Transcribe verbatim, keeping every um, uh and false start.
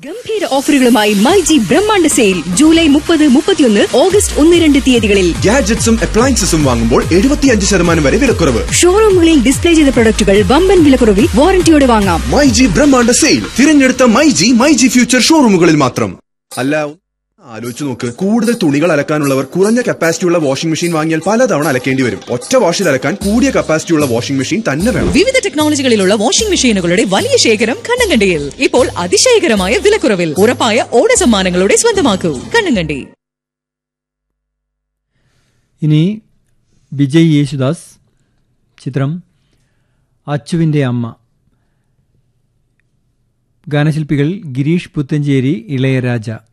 ഗംഭീര ഓഫറുകളുമായി മൈജി ബ്രഹ്മാണ്ഡ sale July മുപ്പത് മുപ്പത്തിയൊന്ന് ഓഗസ്റ്റ് ഒന്ന് രണ്ട് തീയതികളിൽ ഗാഡ്ജറ്റ്സും അപ്ലയൻസസും വാങ്ങുമ്പോൾ എഴുപത്തിയഞ്ച് ശതമാനം വരെ വിലക്കുറവ്. ഷോറൂമുകളിൽ ഡിസ്പ്ലേ ചെയ്ത പ്രൊഡക്റ്റുകൾ വമ്പൻ വിലക്കുറവിൽ വാറന്റിയോടെ വാങ്ങാം. മൈജി ബ്രഹ്മാണ്ഡ സെയിൽ തിരഞ്ഞെടുത്ത മൈജി മൈജി ഫ്യൂച്ചർ ഷോറൂമുകളിൽ മാത്രം. അല്ല, ആലോചിച്ച് നോക്ക്, കൂടുതൽ തുണികൾ അലക്കാനുള്ളവർ കുറഞ്ഞ കപ്പാസിറ്റിയുള്ള വാഷിംഗ് മെഷീൻ വാങ്ങിയാൽ പലതവണ അലക്കേണ്ടി വരും. ഒറ്റ വാഷിൽ അലക്കാൻ കൂടിയ കപ്പാസിറ്റിയുള്ള വാഷിംഗ് മെഷീൻ തന്നെ വേണം. വിവിധ ടെക്നോളജികളിലുള്ള വാഷിംഗ് മെഷീനുകളുടെ വലിയ ശേഖരം കണ്ണങ്കണ്ടിയിൽ. ഇപ്പോൾ അതിശയകരമായ വിലക്കുറവിൽ ഉറപ്പായ ഓണ സമ്മാനങ്ങളുടെ സ്വന്തമാക്കൂ. കണ്ണങ്കണ്ടി. ഇനി വിജയ് യേശുദാസ്, ചിത്രം അച്ചുവിന്റെ അമ്മ. ഗാനശില്പികൾ ഗിരീഷ് പുത്തഞ്ചേരി, ഇളയരാജ.